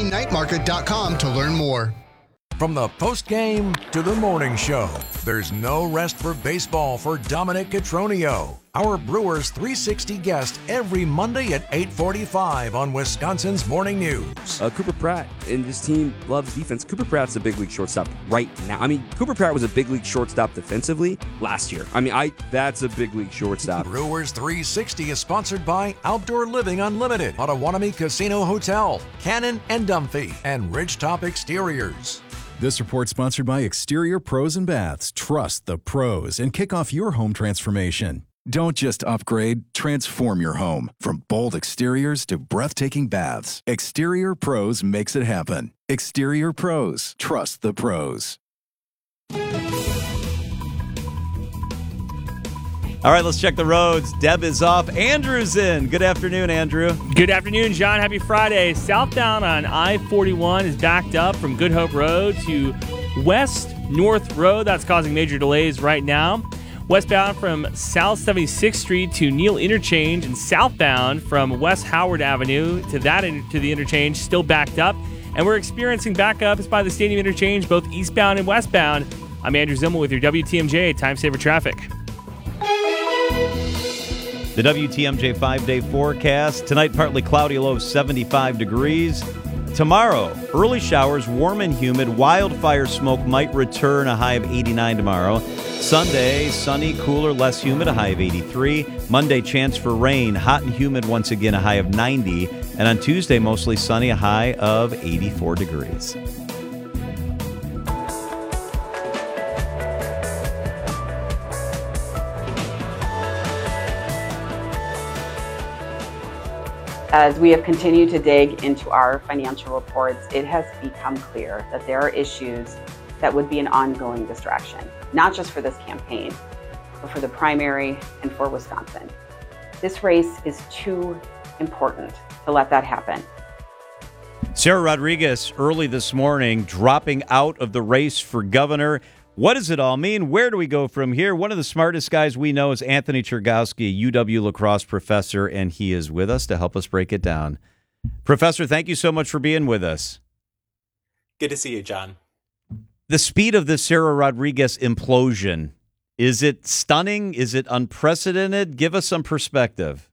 WNNightmarket.com to learn more. From the postgame to the morning show, there's no rest for baseball for Dominic Cotroneo, our Brewers 360 guest every Monday at 8:45 on Wisconsin's Morning News. Cooper Pratt and his team loves defense. Cooper Pratt's a big league shortstop right now. I mean, Cooper Pratt was a big league shortstop defensively last year. That's a big league shortstop. Brewers 360 is sponsored by Outdoor Living Unlimited, Potawatomi Casino Hotel, Cannon and Dumphy, and Ridgetop Exteriors. This report sponsored by Exterior Pros and Baths. Trust the pros and kick off your home transformation. Don't just upgrade, transform your home. From bold exteriors to breathtaking baths, Exterior Pros makes it happen. Exterior Pros. Trust the pros. All right, let's check the roads. Deb is off. Andrew's in. Good afternoon, Andrew. Good afternoon, John. Happy Friday. Southbound on I-41 is backed up from Good Hope Road to West North Road. That's causing major delays right now. Westbound from South 76th Street to Neal Interchange, and southbound from West Howard Avenue to the interchange, still backed up. And we're experiencing backups by the Stadium Interchange, both eastbound and westbound. I'm Andrew Zimmel with your WTMJ Time Saver Traffic. The WTMJ 5-day forecast. Tonight, partly cloudy, low of 75 degrees. Tomorrow, early showers, warm and humid. Wildfire smoke might return, a high of 89 tomorrow. Sunday, sunny, cooler, less humid, a high of 83. Monday, chance for rain, hot and humid once again, a high of 90. And on Tuesday, mostly sunny, a high of 84 degrees. As we have continued to dig into our financial reports, it has become clear that there are issues that would be an ongoing distraction, not just for this campaign, but for the primary and for Wisconsin. This race is too important to let that happen. Sarah Rodriguez early this morning dropping out of the race for governor. What does it all mean? Where do we go from here? One of the smartest guys we know is Anthony Chergowski, UW lacrosse professor, and he is with us to help us break it down. Professor, thank you so much for being with us. Good to see you, John. The speed of this Sarah Rodriguez implosion, is it stunning? Is it unprecedented? Give us some perspective.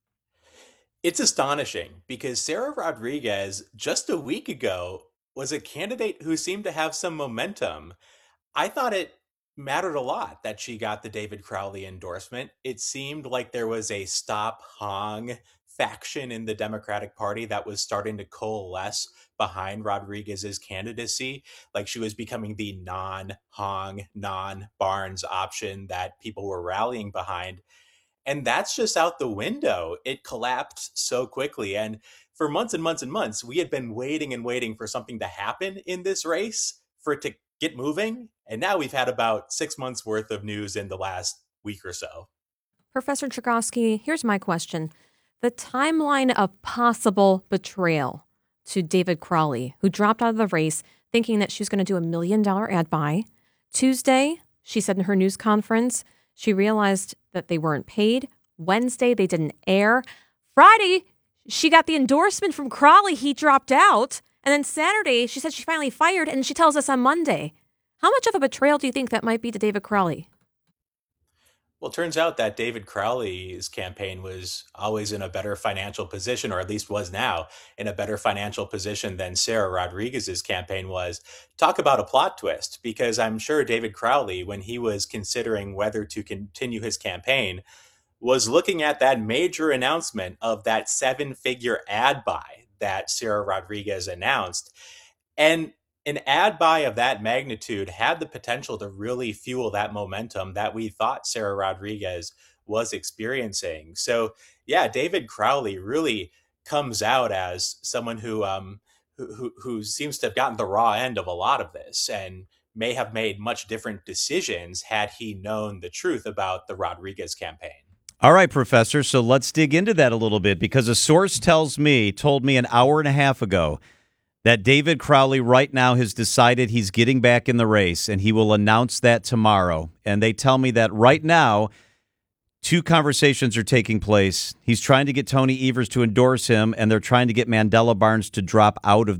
It's astonishing because Sarah Rodriguez, just a week ago, was a candidate who seemed to have some momentum. I thought it mattered a lot that she got the David Crowley endorsement. It seemed like there was a Stop Hong faction in the Democratic Party that was starting to coalesce behind Rodriguez's candidacy. Like she was becoming the non-Hong, non-Barnes option that people were rallying behind. And that's just out the window. It collapsed so quickly. And for months and months and months, we had been waiting and waiting for something to happen in this race, for it to get moving. And now we've had about 6 months worth of news in the last week or so. Professor Chergowski, here's my question. The timeline of possible betrayal to David Crowley, who dropped out of the race thinking that she was going to do $1 million ad buy. Tuesday, she said in her news conference, she realized that they weren't paid. Wednesday, they didn't air. Friday, she got the endorsement from Crowley. He dropped out. And then Saturday, she said she finally fired, and she tells us on Monday. How much of a betrayal do you think that might be to David Crowley? Well, it turns out that David Crowley's campaign was always in a better financial position, or at least was now in a better financial position than Sarah Rodriguez's campaign was. Talk about a plot twist, because I'm sure David Crowley, when he was considering whether to continue his campaign, was looking at that major announcement of that 7-figure ad buy that Sarah Rodriguez announced. And an ad buy of that magnitude had the potential to really fuel that momentum that we thought Sarah Rodriguez was experiencing. So, yeah, David Crowley really comes out as someone who seems to have gotten the raw end of a lot of this and may have made much different decisions had he known the truth about the Rodriguez campaign. All right, Professor, so let's dig into that a little bit, because a source told me an hour and a half ago that David Crowley right now has decided he's getting back in the race, and he will announce that tomorrow. And they tell me that right now, 2 conversations are taking place. He's trying to get Tony Evers to endorse him, and they're trying to get Mandela Barnes to drop out of